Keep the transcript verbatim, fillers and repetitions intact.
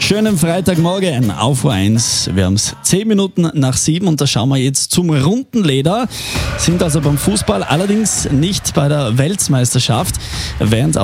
Schönen Freitagmorgen auf U eins. Wir haben es zehn Minuten nach sieben und da schauen wir jetzt zum runden Leder. Sind also beim Fußball, allerdings nicht bei der Weltmeisterschaft. Während